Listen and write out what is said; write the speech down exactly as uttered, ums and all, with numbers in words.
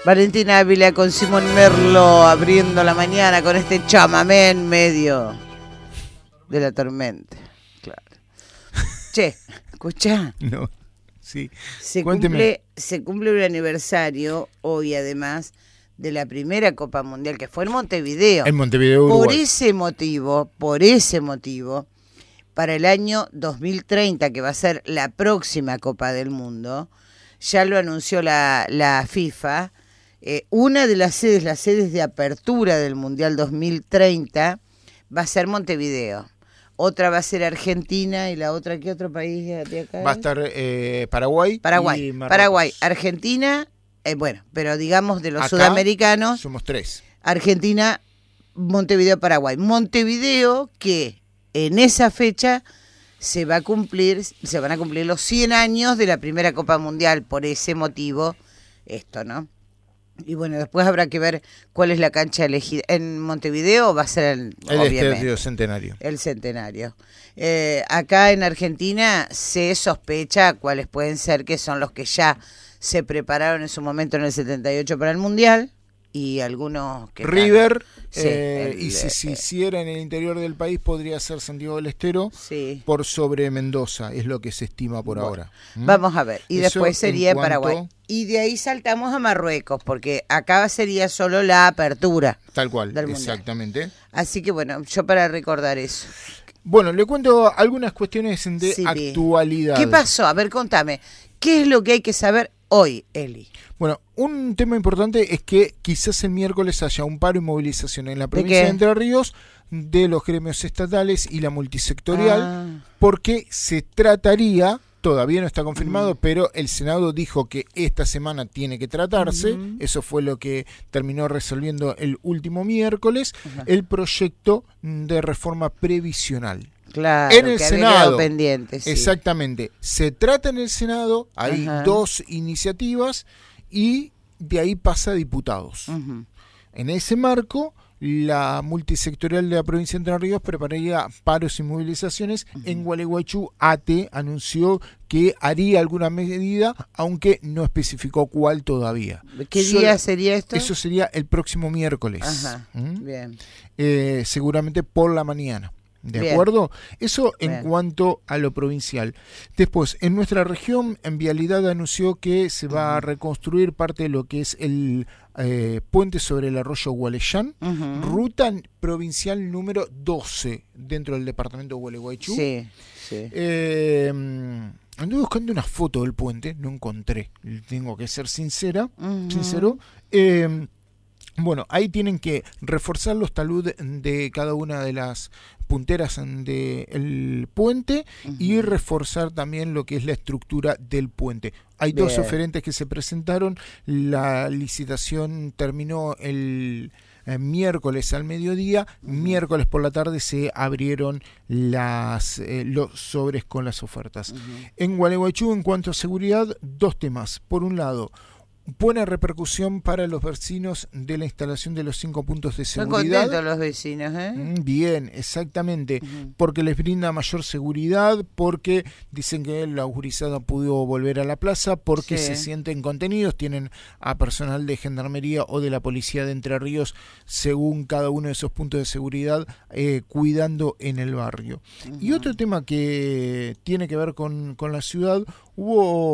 Valentina Ávila con Simón Merlo abriendo la mañana con este chamamé en medio de la tormenta. Claro. Che, escuchá. No, sí. Se cumple, se cumple un aniversario hoy, además, de la primera Copa Mundial, que fue en Montevideo. En Montevideo, Uruguay. Por ese motivo, por ese motivo, para el año dos mil treinta, que va a ser la próxima Copa del Mundo, ya lo anunció la, la FIFA, eh, una de las sedes, las sedes de apertura del Mundial dos mil treinta, va a ser Montevideo. Otra va a ser Argentina y la otra, ¿qué otro país de acá? Va a estar eh, Paraguay. Paraguay, y Marruecos. Paraguay, Argentina, eh, bueno, pero digamos de los Acá sudamericanos. Somos tres. Argentina, Montevideo, Paraguay. Montevideo, que en esa fecha se va a cumplir, se van a cumplir los cien años de la primera Copa Mundial, por ese motivo, esto, ¿no? Y bueno, después habrá que ver cuál es la cancha elegida. En Montevideo va a ser el, el obviamente, Estadio Centenario. El Centenario. Eh, acá en Argentina se sospecha cuáles pueden ser, que son los que ya se prepararon en su momento en el setenta y ocho para el Mundial, y algunos que River, están, sí, eh, el, y si se eh, hiciera en el interior del país podría ser Santiago del Estero, sí, por sobre Mendoza, es lo que se estima por bueno, ahora. ¿Mm? Vamos a ver, y Eso después sería en cuanto... Paraguay. Y de ahí saltamos a Marruecos, porque acá sería solo la apertura. Tal cual, del exactamente. Así que bueno, yo para recordar eso. Bueno, le cuento algunas cuestiones de Sí, actualidad. ¿Qué pasó? A ver, contame. ¿Qué es lo que hay que saber hoy, Eli? Bueno, un tema importante es que quizás el miércoles haya un paro y movilización en la provincia ¿De de Entre Ríos de los gremios estatales y la multisectorial, Ah. porque se trataría, todavía no está confirmado, Uh-huh. pero el Senado dijo que esta semana tiene que tratarse, Uh-huh. eso fue lo que terminó resolviendo el último miércoles, Uh-huh. el proyecto de reforma previsional. Claro, En el que había Senado, quedado pendiente, sí. Exactamente, se trata en el Senado, hay Ajá. dos iniciativas y de ahí pasa a diputados. Uh-huh. En ese marco, la multisectorial de la provincia de Entre Ríos prepararía paros y movilizaciones. Uh-huh. En Gualeguaychú, A T E anunció que haría alguna medida, aunque no especificó cuál todavía. ¿Qué Solo, día sería esto? Eso sería el próximo miércoles. Ajá, ¿Mm? bien. Eh, seguramente por la mañana. ¿De Bien. acuerdo? Eso en Bien. cuanto a lo provincial. Después, en nuestra región, en Vialidad anunció que se va uh-huh. a reconstruir parte de lo que es el eh, puente sobre el arroyo Gualeyán, uh-huh. ruta provincial número doce dentro del departamento de Gualeguaychú. Sí, sí. Eh, anduve buscando una foto del puente, no encontré, tengo que ser sincera, uh-huh. sincero. Eh, Bueno, ahí tienen que reforzar los taludes de cada una de las punteras del puente uh-huh. y reforzar también lo que es la estructura del puente. Hay Bien. dos oferentes que se presentaron, la licitación terminó el, el miércoles al mediodía, uh-huh. miércoles por la tarde se abrieron las eh, los sobres con las ofertas. Uh-huh. En Gualeguaychú, en cuanto a seguridad, dos temas. Por un lado, buena repercusión para los vecinos de la instalación de los cinco puntos de seguridad. Están contentos los vecinos, ¿eh? Bien, exactamente. Uh-huh. Porque les brinda mayor seguridad, porque dicen que la augurizada pudo volver a la plaza, porque sí. se sienten contenidos, tienen a personal de gendarmería o de la policía de Entre Ríos, según cada uno de esos puntos de seguridad, eh, cuidando en el barrio. Uh-huh. Y otro tema que tiene que ver con, con la ciudad, hubo